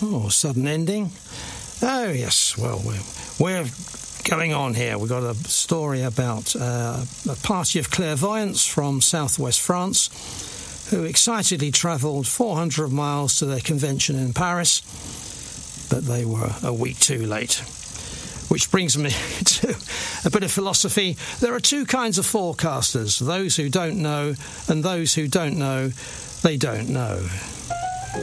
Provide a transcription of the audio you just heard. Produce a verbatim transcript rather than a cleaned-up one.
Oh, sudden ending. Oh, yes, well, we're, we're going on here. We've got a story about uh, a party of clairvoyants from southwest France who excitedly travelled four hundred miles to their convention in Paris, but they were a week too late. Which brings me to a bit of philosophy. There are two kinds of forecasters, those who don't know and those who don't know they don't know.